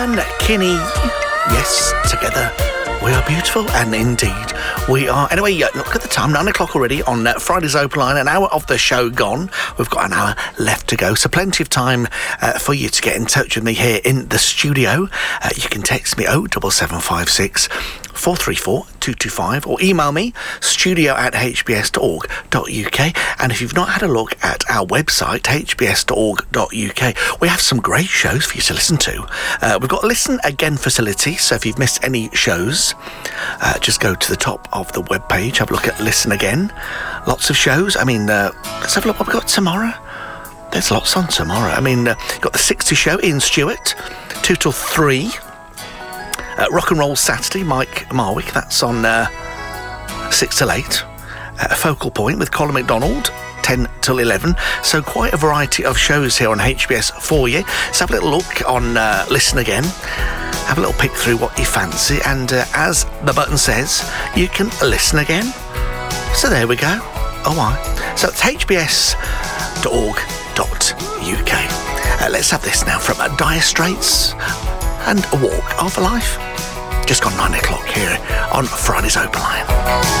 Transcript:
And Kinney, yes, together we are beautiful, and indeed we are. Anyway, look at the time, 9 o'clock already on Friday's Open Line, an hour of the show gone. We've got an hour left to go, so plenty of time for you to get in touch with me here in the studio. You can text me 07756 434 225 or email me studio@hbs.org.uk. And if you've not had a look at our website hbs.org.uk, we have some great shows for you to listen to. We've got a Listen Again facility, so if you've missed any shows, just go to the top of the webpage, have a look at Listen Again. Lots of shows. I mean, let's have a look what we've got tomorrow. There's lots on tomorrow. I mean, got the 60 show, Ian Stewart, 2 till 3. Rock and Roll Saturday, Mike Marwick, that's on 6 till 8. Focal Point with Colin McDonald, 10 till 11. So quite a variety of shows here on HBS for you. Let's have a little look on Listen Again. Have a little pick through what you fancy. And as the button says, you can listen again. So there we go. Oh, my. So it's hbs.org.uk. Let's have this now from Dire Straits and A Walk of Life. Just gone 9 o'clock here on Friday's Open Line.